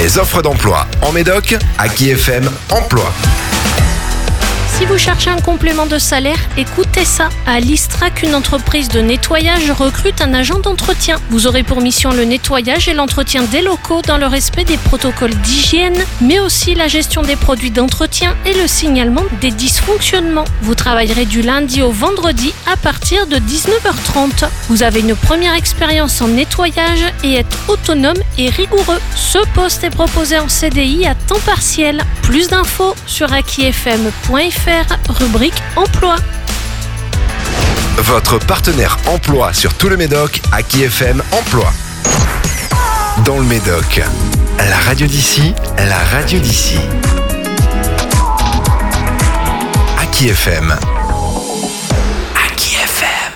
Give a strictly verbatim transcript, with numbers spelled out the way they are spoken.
Les offres d'emploi en Médoc, Aki F M Emploi. Si vous cherchez un complément de salaire, écoutez ça. À l'Istrac, une entreprise de nettoyage recrute un agent d'entretien. Vous aurez pour mission le nettoyage et l'entretien des locaux dans le respect des protocoles d'hygiène, mais aussi la gestion des produits d'entretien et le signalement des dysfonctionnements. Vous travaillerez du lundi au vendredi à partir de dix-neuf heures trente. Vous avez une première expérience en nettoyage et êtes autonome et rigoureux. Ce poste est proposé en C D I à temps partiel. Plus d'infos sur aki f m point f r, rubrique emploi. Votre partenaire emploi sur tout le Médoc, Aki F M Emploi. Dans le Médoc, la radio d'ici, la radio d'ici. Aki F M.